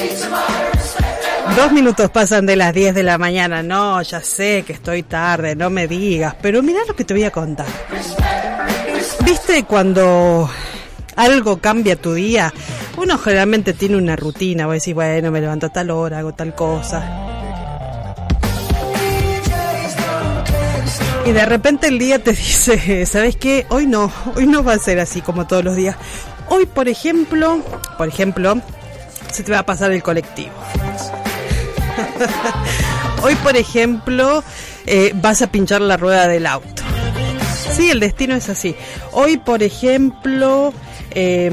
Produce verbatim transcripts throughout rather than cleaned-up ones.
Dos minutos pasan de las diez de la mañana. No, ya sé que estoy tarde, no me digas, pero mirá lo que te voy a contar. ¿Viste cuando algo cambia tu día? Uno generalmente tiene una rutina, vos decís, bueno, me levanto a tal hora, hago tal cosa. Y de repente el día te dice, ¿sabes qué? Hoy no, hoy no va a ser así como todos los días. Hoy, por ejemplo, por ejemplo, se te va a pasar el colectivo. Hoy, por ejemplo, eh, vas a pinchar la rueda del auto. Sí, el destino es así. Hoy, por ejemplo, eh,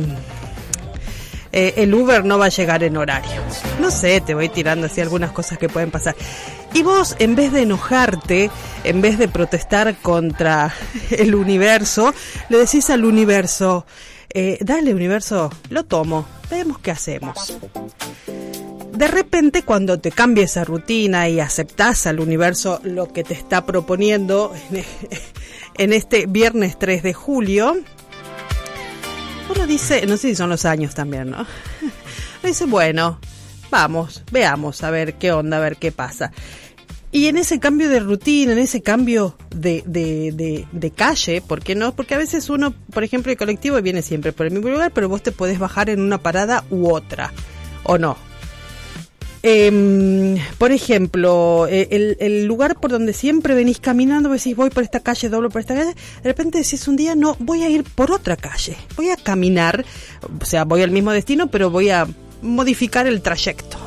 eh, el Uber no va a llegar en horario. No sé, te voy tirando así algunas cosas que pueden pasar. Y vos, en vez de enojarte, en vez de protestar contra el universo, le decís al universo, eh, dale universo, lo tomo, vemos qué hacemos. De repente, cuando te cambia esa rutina y aceptás al universo lo que te está proponiendo en este viernes tres de julio, uno dice, no sé si son los años también, ¿no? Dice, bueno, vamos, veamos, a ver qué onda, a ver qué pasa. Y en ese cambio de rutina, en ese cambio de, de, de, de calle, ¿por qué no? Porque a veces uno, por ejemplo, el colectivo viene siempre por el mismo lugar, pero vos te podés bajar en una parada u otra, ¿o no? Eh, por ejemplo, el, el lugar por donde siempre venís caminando, decís voy por esta calle, doblo por esta calle, de repente decís un día no, voy a ir por otra calle, voy a caminar, o sea, voy al mismo destino, pero voy a modificar el trayecto.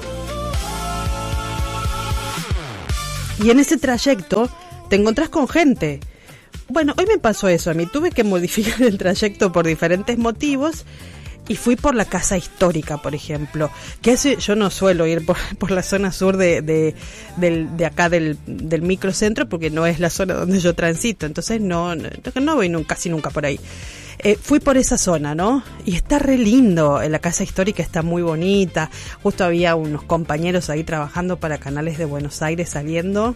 Y en ese trayecto te encontrás con gente. Bueno, hoy me pasó eso, a mí tuve que modificar el trayecto por diferentes motivos. Y fui por la casa histórica, por ejemplo, que hace, yo no suelo ir por, por la zona sur de, de, del, de acá del, del microcentro, porque no es la zona donde yo transito, entonces no, no, no voy nunca, casi nunca por ahí. Eh, fui por esa zona, ¿no? Y está re lindo, la casa histórica está muy bonita, justo había unos compañeros ahí trabajando para Canales de Buenos Aires saliendo.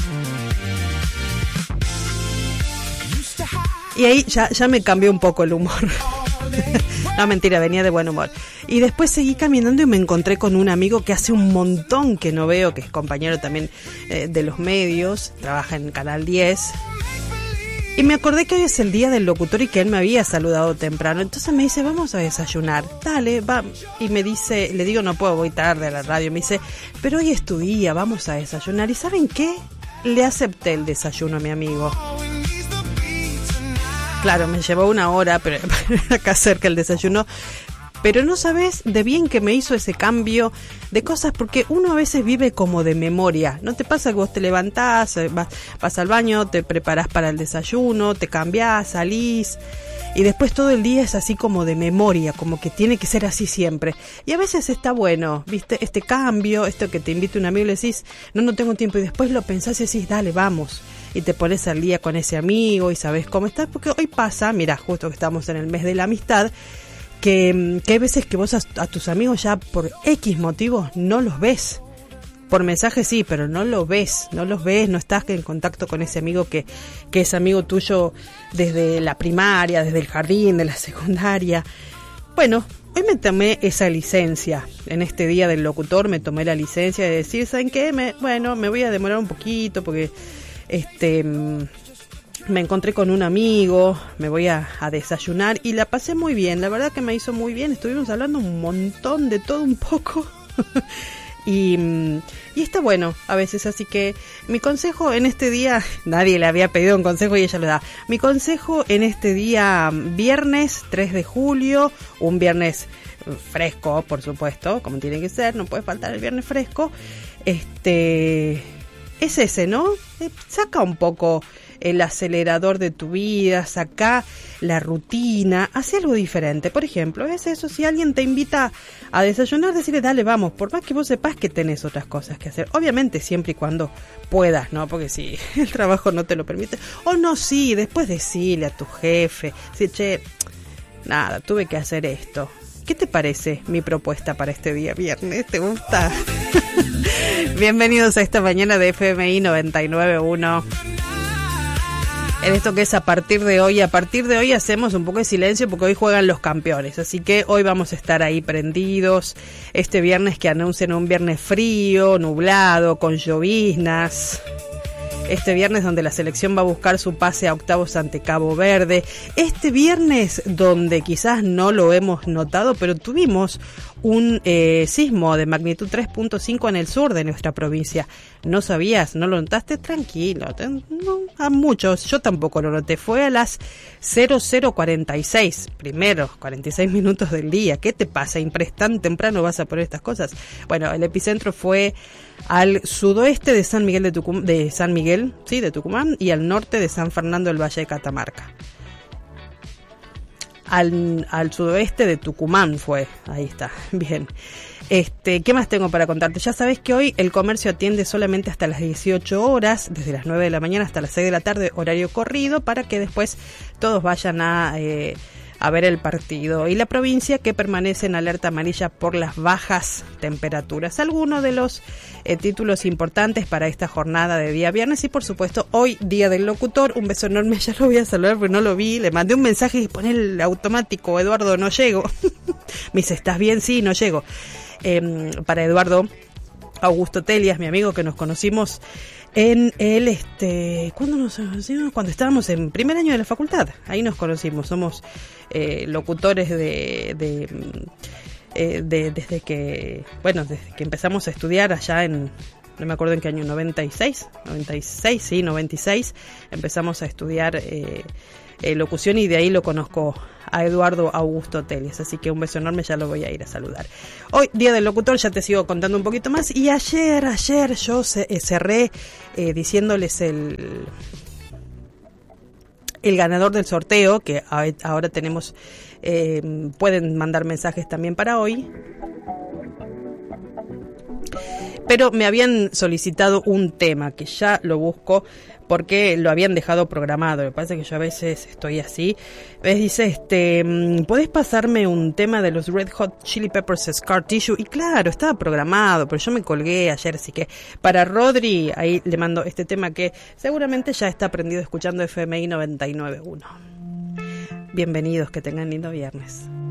Y ahí ya, ya me cambió un poco el humor. No, mentira, venía de buen humor. Y después seguí caminando y me encontré con un amigo que hace un montón que no veo, que es compañero también eh, de los medios, trabaja en Canal diez. Y me acordé que hoy es el día del locutor y que él me había saludado temprano. Entonces me dice, vamos a desayunar. Dale, va. Y me dice, le digo, no puedo, voy tarde a la radio. Me dice, pero hoy es tu día, vamos a desayunar. ¿Y saben qué? Le acepté el desayuno a mi amigo. Claro, me llevó una hora, pero acá cerca el desayuno. Pero no sabes de bien que me hizo ese cambio de cosas, porque uno a veces vive como de memoria. ¿No te pasa que vos te levantás, vas, vas al baño, te preparás para el desayuno, te cambiás, salís, y después todo el día es así como de memoria, como que tiene que ser así siempre? Y a veces está bueno, ¿viste? Este cambio, esto que te invita un amigo y le decís, no, no tengo tiempo, y después lo pensás y decís, dale, vamos. Y te pones al día con ese amigo y sabes cómo estás, porque hoy pasa, mira, justo que estamos en el mes de la amistad, que, que hay veces que vos a, a tus amigos ya por X motivos no los ves. Por mensaje sí, pero no lo ves, no los ves, no estás en contacto con ese amigo que, que es amigo tuyo desde la primaria, desde el jardín, de la secundaria. Bueno, hoy me tomé esa licencia, en este día del locutor me tomé la licencia de decir, ¿saben qué? Me, bueno, me voy a demorar un poquito porque este me encontré con un amigo, me voy a, a desayunar y la pasé muy bien, la verdad que me hizo muy bien, estuvimos hablando un montón de todo un poco y, y está bueno a veces, así que mi consejo en este día, nadie le había pedido un consejo y ella lo da, mi consejo en este día viernes tres de julio, un viernes fresco por supuesto, como tiene que ser, no puede faltar el viernes fresco, este es ese, ¿no? Eh, saca un poco el acelerador de tu vida, saca la rutina, hace algo diferente. Por ejemplo, es eso, si alguien te invita a desayunar, decirle, dale, vamos, por más que vos sepas que tenés otras cosas que hacer. Obviamente siempre y cuando puedas, ¿no? Porque si el trabajo no te lo permite. O no, sí, después decirle a tu jefe, si, che, nada, tuve que hacer esto. ¿Qué te parece mi propuesta para este día viernes? ¿Te gusta? Bienvenidos a esta mañana de F M I noventa y nueve punto uno. En esto que es a partir de hoy, a partir de hoy hacemos un poco de silencio porque hoy juegan los campeones, así que hoy vamos a estar ahí prendidos, este viernes que anuncian un viernes frío, nublado, con lloviznas. Este viernes donde la selección va a buscar su pase a octavos ante Cabo Verde. Este viernes donde quizás no lo hemos notado, pero tuvimos un eh, sismo de magnitud tres punto cinco en el sur de nuestra provincia. ¿No sabías? ¿No lo notaste? Tranquilo. Te, no, a muchos. Yo tampoco lo noté. Fue a las cero cero cuarenta y seis. Primeros cuarenta y seis minutos del día. ¿Qué te pasa? ¿Impres tan temprano vas a poner estas cosas? Bueno, el epicentro fue al sudoeste de San Miguel de Tucumán, de San Miguel, sí, de Tucumán, y al norte de San Fernando del Valle de Catamarca. Al, al sudoeste de Tucumán fue, ahí está, bien. Este, ¿qué más tengo para contarte? Ya sabes que hoy el comercio atiende solamente hasta las dieciocho horas, desde las nueve de la mañana hasta las seis de la tarde, horario corrido, para que después todos vayan a... Eh, a ver el partido. Y la provincia que permanece en alerta amarilla por las bajas temperaturas. Algunos de los eh, títulos importantes para esta jornada de día viernes y por supuesto hoy día del locutor. Un beso enorme, ya lo voy a saludar porque no lo vi. Le mandé un mensaje y pone el automático, Eduardo, no llego. Me dice, ¿estás bien? Sí, no llego. Eh, para Eduardo Augusto Telias, mi amigo, que nos conocimos en el, este, ¿cuándo nos conocimos? Cuando estábamos en primer año de la facultad, ahí nos conocimos, somos eh, locutores de, de, eh, de, desde que, bueno, desde que empezamos a estudiar allá en, no me acuerdo en qué año, noventa y seis, noventa y seis, sí, noventa y seis, empezamos a estudiar eh, eh, locución y de ahí lo conozco a Eduardo Augusto Telias, así que un beso enorme, ya lo voy a ir a saludar. Hoy, día del locutor, ya te sigo contando un poquito más, y ayer, ayer yo cerré eh, diciéndoles el, el ganador del sorteo, que ahora tenemos, eh, pueden mandar mensajes también para hoy, pero me habían solicitado un tema, que ya lo busco, porque lo habían dejado programado. Me parece que yo a veces estoy así. ¿Ves? Dice, este, ¿podés pasarme un tema de los Red Hot Chili Peppers, Scar Tissue? Y claro, estaba programado, pero yo me colgué ayer, así que para Rodri, ahí le mando este tema que seguramente ya está aprendido escuchando F M I noventa y nueve punto uno. Bienvenidos, que tengan lindo viernes.